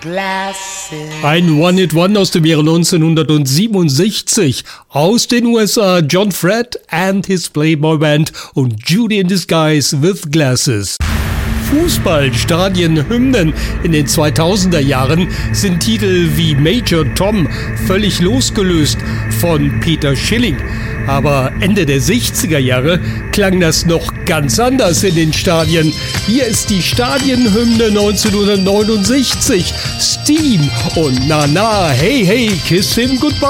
Ein One-Hit-One aus dem Jahre 1967 aus den USA, John Fred and his Playboy Band und Judy in Disguise with Glasses. Fußballstadienhymnen in den 2000er Jahren sind Titel wie Major Tom völlig losgelöst von Peter Schilling. Aber Ende der 60er Jahre klang das noch ganz anders in den Stadien. Hier ist die Stadienhymne 1969, Steam und Na Na, Hey Hey, Kiss Him Goodbye.